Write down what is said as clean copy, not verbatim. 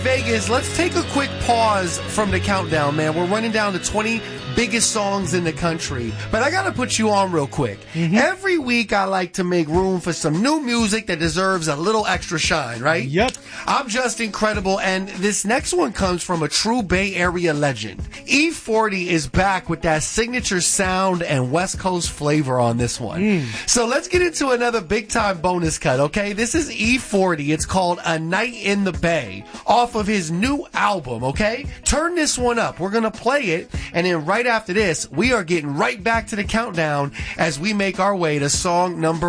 Vegas, let's take a quick pause from the countdown, man. We're running down the 20 biggest songs in the country. But I got to put you on real quick. Every week I like to make room for some new music that deserves a little extra shine, right? Yep. I'm just incredible, and this next one comes from a true Bay Area legend. E40 is back with that signature sound and West Coast flavor on this one. So let's get into another big-time bonus cut, okay? This is E40. It's called A Night in the Bay, off of his new album, okay? Turn this one up. We're going to play it, and then right after this, we are getting right back to the countdown as we make our way to song number